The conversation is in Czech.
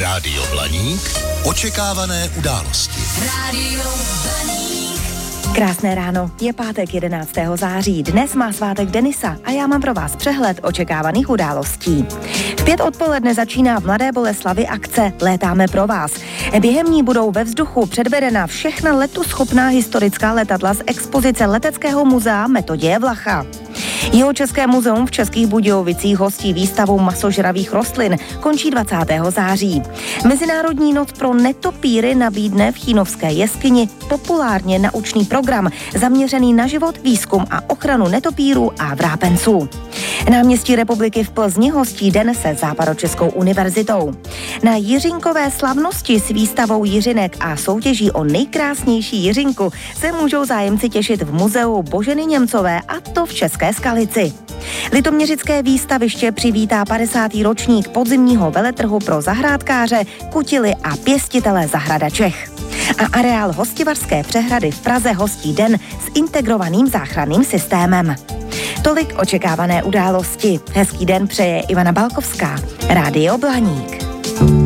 Rádio Blaník. Očekávané události. Rádio Blaník. Krásné ráno, je pátek 11. září, dnes má svátek Denisa a já mám pro vás přehled očekávaných událostí. V 5 odpoledne začíná v Mladé Boleslavi akce Létáme pro vás. Během ní budou ve vzduchu předvedena všechna letuschopná historická letadla z expozice Leteckého muzea Metoděje Vlacha. Jihočeské muzeum v Českých Budějovicích hostí výstavu masožravých rostlin, končí 20. září. Mezinárodní noc pro netopíry nabídne v Chínovské jeskyni populárně naučný program zaměřený na život, výzkum a ochranu netopírů a vrápenců. Náměstí Republiky v Plzni hostí den se Západočeskou univerzitou. Na jiřinkové slavnosti s výstavou jiřinek a soutěží o nejkrásnější jiřinku se můžou zájemci těšit v muzeu Boženy Němcové, a to v České Skalici. Litoměřické výstaviště přivítá 50. ročník podzimního veletrhu pro zahrádkáře, kutily a pěstitele zahrada Čech. A areál Hostivařské přehrady v Praze hostí den s integrovaným záchranným systémem. Tolik očekávané události. Hezký den přeje Ivana Balkovská. Rádio Blaník.